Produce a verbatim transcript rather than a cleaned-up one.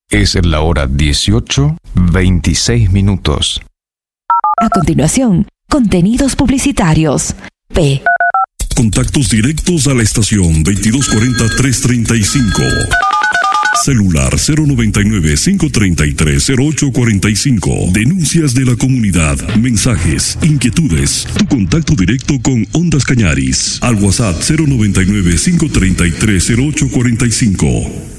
Es la hora dieciocho, veintiséis minutos. A continuación, contenidos publicitarios. P. Contactos directos a la estación veintidós cuarenta, trescientos treinta y cinco. Celular cero noventa y nueve, cinco treinta y tres, cero ocho cuarenta y cinco. Denuncias de la comunidad, mensajes, inquietudes. Tu contacto directo con Ondas Cañaris. Al WhatsApp cero noventa y nueve, cinco treinta y tres, cero ocho cuarenta y cinco.